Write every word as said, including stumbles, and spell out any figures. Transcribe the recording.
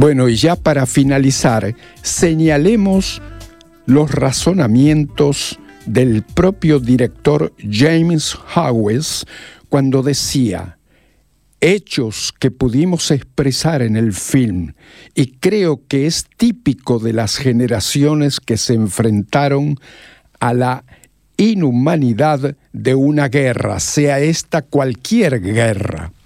Bueno, y ya para finalizar, señalemos los razonamientos del propio director James Hawes cuando decía: hechos que pudimos expresar en el film, y creo que es típico de las generaciones que se enfrentaron a la inhumanidad de una guerra, sea esta cualquier guerra.